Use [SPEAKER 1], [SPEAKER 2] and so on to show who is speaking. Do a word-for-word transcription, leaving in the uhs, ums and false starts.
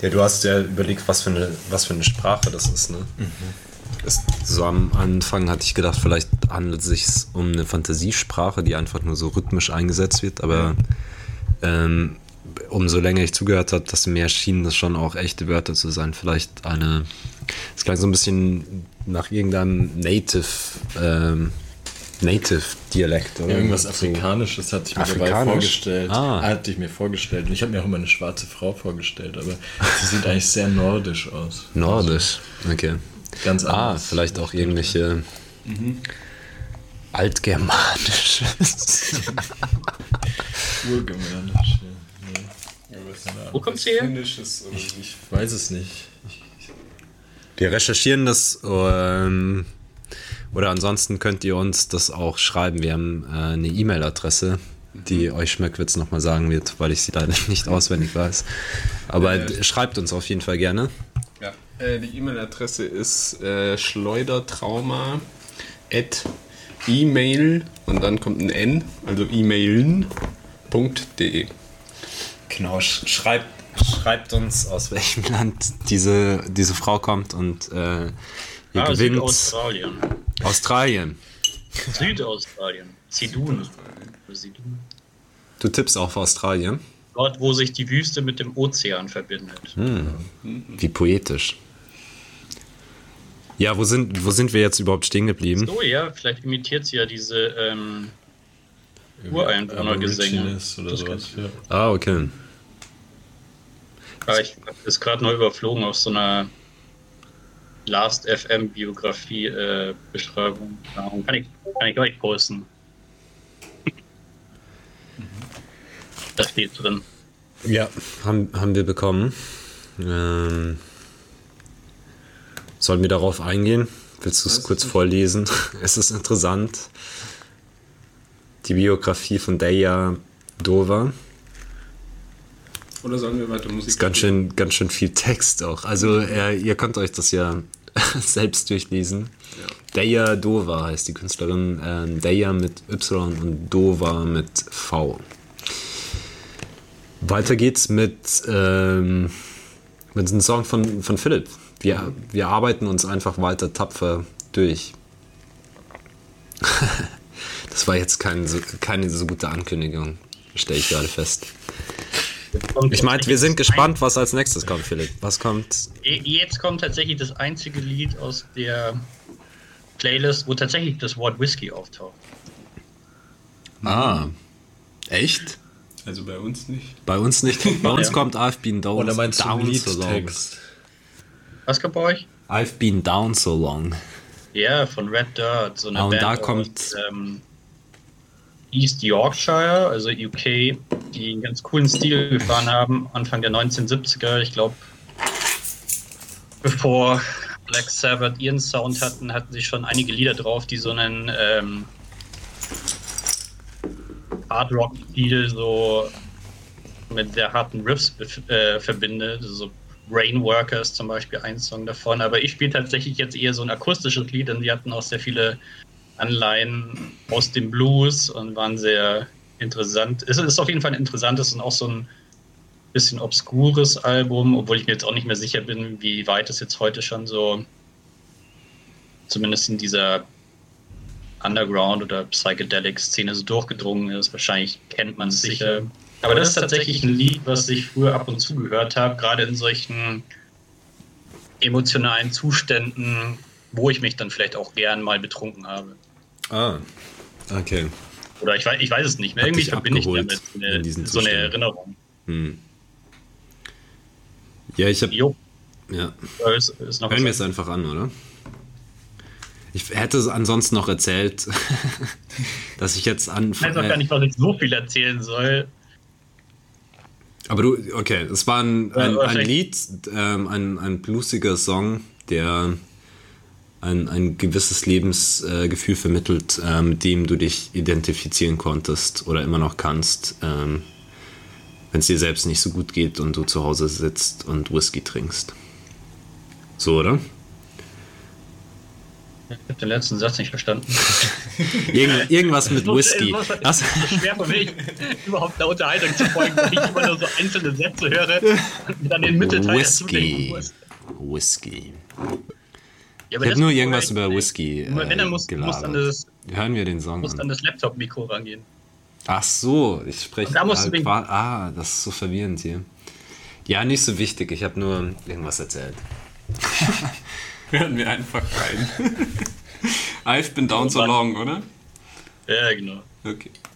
[SPEAKER 1] Ja, du hast ja überlegt, was für eine, was für eine Sprache das ist, ne? Mhm. Das, so am Anfang hatte ich gedacht, vielleicht handelt es sich um eine Fantasiesprache, die einfach nur so rhythmisch eingesetzt wird, aber ähm, umso länger ich zugehört habe, desto mehr schienen das schon auch echte Wörter zu sein. Vielleicht eine, es klang so ein bisschen nach irgendeinem Native, ähm, Native-Dialekt, oder?
[SPEAKER 2] Ja, irgendwas Afrikanisches hatte ich mir
[SPEAKER 1] Afrikanisch?
[SPEAKER 2] dabei vorgestellt.
[SPEAKER 1] Ah.
[SPEAKER 2] Hatte ich mir vorgestellt. Und ich habe mir auch immer eine schwarze Frau vorgestellt, aber sie sieht eigentlich sehr nordisch aus.
[SPEAKER 1] Nordisch, okay.
[SPEAKER 2] Ganz
[SPEAKER 1] Ah,
[SPEAKER 2] anders.
[SPEAKER 1] vielleicht auch irgendwelche
[SPEAKER 2] Mhm.
[SPEAKER 1] altgermanische.
[SPEAKER 2] Urgermanisch, ja.
[SPEAKER 3] Wo kommt sie her?
[SPEAKER 2] Finnisches oder ich, ich weiß es nicht. Ich,
[SPEAKER 1] Wir recherchieren das ähm, oder ansonsten könnt ihr uns das auch schreiben. Wir haben äh, eine E-Mail-Adresse, die mhm. euch Schmeckwitz nochmal sagen wird, weil ich sie leider nicht auswendig weiß. Aber äh, schreibt uns auf jeden Fall gerne.
[SPEAKER 4] Ja, äh, die E-Mail-Adresse ist äh, schleudertrauma at email und dann kommt ein N, also e-mailen punkt de.
[SPEAKER 1] Genau, sch- schreibt, schreibt uns, aus welchem Land diese, diese Frau kommt und äh, ihr
[SPEAKER 3] Ah,
[SPEAKER 1] gewinnt.
[SPEAKER 3] Südaustralien.
[SPEAKER 1] Australien.
[SPEAKER 3] Südaustralien. Sidun. Sidun.
[SPEAKER 1] Du tippst auf Australien.
[SPEAKER 3] Dort, wo sich die Wüste mit dem Ozean verbindet.
[SPEAKER 1] Hm. Wie poetisch. Ja, wo sind, wo sind wir jetzt überhaupt stehen geblieben?
[SPEAKER 3] So, ja, vielleicht imitiert sie ja diese ähm, Ureinwohnergesänge.
[SPEAKER 2] Aborigines oder sowas. Ja.
[SPEAKER 1] Ah, okay.
[SPEAKER 3] Ja, ich habe das gerade noch überflogen auf so einer Last F M-Biografie-Beschreibung. Äh, kann, ich, kann ich gleich posten. Da steht drin.
[SPEAKER 1] Ja, haben, haben wir bekommen. Ähm, sollen wir darauf eingehen? Willst du es kurz vorlesen? Es ist interessant. Die Biografie von Deja Dova.
[SPEAKER 4] Oder sollen wir weiter Musik?
[SPEAKER 1] Ist ganz schön, ganz schön viel Text auch. Also äh, ihr könnt euch das ja selbst durchlesen.
[SPEAKER 4] Ja.
[SPEAKER 1] Deja Dova heißt die Künstlerin. Äh, Deja mit Y und Dova mit V. Weiter geht's mit, ähm, mit einem Song von, von Philipp. Wir, wir arbeiten uns einfach weiter tapfer durch. Das war jetzt kein, so, keine so gute Ankündigung, stelle ich gerade fest. Ich meinte, wir sind gespannt, was als nächstes kommt, Philipp. Was kommt?
[SPEAKER 3] Jetzt kommt tatsächlich das einzige Lied aus der Playlist, wo tatsächlich das Wort Whisky auftaucht.
[SPEAKER 1] Ah, echt?
[SPEAKER 2] Also bei uns nicht.
[SPEAKER 1] Bei uns nicht. Bei uns
[SPEAKER 3] Ja.
[SPEAKER 1] kommt I've been down,
[SPEAKER 2] Oder meinst du
[SPEAKER 1] down so long.
[SPEAKER 2] Liedtext?
[SPEAKER 3] Was kommt bei euch?
[SPEAKER 1] I've been down so long.
[SPEAKER 3] Ja, von Red Dirt. So eine
[SPEAKER 1] Ah, und
[SPEAKER 3] Band
[SPEAKER 1] da
[SPEAKER 3] aus,
[SPEAKER 1] kommt-
[SPEAKER 3] ähm, East Yorkshire, also U K, die einen ganz coolen Stil gefahren haben, Anfang der neunzehnhundertsiebziger. Ich glaube, bevor Black Sabbath ihren Sound hatten, hatten sie schon einige Lieder drauf, die so einen ähm, Hard Rock-Stil so mit sehr harten Riffs bef- äh, verbindet. So Rainworker ist zum Beispiel ein Song davon, aber ich spiele tatsächlich jetzt eher so ein akustisches Lied, denn die hatten auch sehr viele Anleihen aus dem Blues und waren sehr interessant. Es ist auf jeden Fall ein interessantes und auch so ein bisschen obskures Album, obwohl ich mir jetzt auch nicht mehr sicher bin, wie weit es jetzt heute schon so zumindest in dieser Underground- oder Psychedelic-Szene so durchgedrungen ist. Wahrscheinlich kennt man es sicher. Aber das ist tatsächlich ein Lied, was ich früher ab und zu gehört habe, gerade in solchen emotionalen Zuständen, wo ich mich dann vielleicht auch gern mal betrunken habe.
[SPEAKER 1] Ah, okay.
[SPEAKER 3] Oder ich weiß, ich weiß es nicht mehr.
[SPEAKER 1] Hat
[SPEAKER 3] Irgendwie
[SPEAKER 1] dich
[SPEAKER 3] verbinde ich
[SPEAKER 1] abgeholt
[SPEAKER 3] damit
[SPEAKER 1] in
[SPEAKER 3] eine,
[SPEAKER 1] diesen
[SPEAKER 3] so eine
[SPEAKER 1] Zuständen.
[SPEAKER 3] Erinnerung.
[SPEAKER 1] Hm. Ja, ich habe.
[SPEAKER 3] Jo,
[SPEAKER 1] Ja.
[SPEAKER 3] ist, ist noch
[SPEAKER 1] Hören wir
[SPEAKER 3] was.
[SPEAKER 1] es einfach an, oder? Ich hätte es ansonsten noch erzählt, dass ich jetzt an.
[SPEAKER 3] Ich weiß auch gar nicht, was ich so viel erzählen soll.
[SPEAKER 1] Aber du, okay, es war ein, ein,
[SPEAKER 3] Ja,
[SPEAKER 1] ein
[SPEAKER 3] vielleicht-
[SPEAKER 1] Lied, ähm, ein, ein bluesiger Song, der ein, ein gewisses Lebensgefühl äh, Gefühl vermittelt, äh, mit dem du dich identifizieren konntest oder immer noch kannst, ähm, wenn es dir selbst nicht so gut geht und du zu Hause sitzt und Whisky trinkst. So, oder?
[SPEAKER 3] Ich habe den letzten Satz nicht verstanden.
[SPEAKER 1] Irgend, irgendwas mit Whisky.
[SPEAKER 3] Es ist
[SPEAKER 1] Was?
[SPEAKER 3] so schwer für mich, überhaupt der Unterhaltung zu folgen, weil ich immer nur so einzelne Sätze höre und dann den Mittelteil dazu denken
[SPEAKER 1] Whisky.
[SPEAKER 3] muss.
[SPEAKER 1] Whisky.
[SPEAKER 3] Ja, aber
[SPEAKER 1] Ich habe
[SPEAKER 3] das
[SPEAKER 1] nur
[SPEAKER 3] ist
[SPEAKER 1] irgendwas
[SPEAKER 3] vorher-
[SPEAKER 1] über Whisky
[SPEAKER 3] Immer wenn, dann
[SPEAKER 1] äh,
[SPEAKER 3] musst du musst an
[SPEAKER 1] gelabert.
[SPEAKER 3] das,
[SPEAKER 1] Hören wir den Song
[SPEAKER 3] musst an
[SPEAKER 1] an.
[SPEAKER 3] das Laptop-Mikro rangehen.
[SPEAKER 1] Ach so, ich spreche.
[SPEAKER 3] Und da musst du
[SPEAKER 1] ah,
[SPEAKER 3] winken.
[SPEAKER 1] qua- ah, das ist so verwirrend hier. Ja, nicht so wichtig. Ich habe nur irgendwas erzählt.
[SPEAKER 4] Hören wir einfach rein. I've been down so long, oder?
[SPEAKER 3] Ja, genau.
[SPEAKER 4] Okay.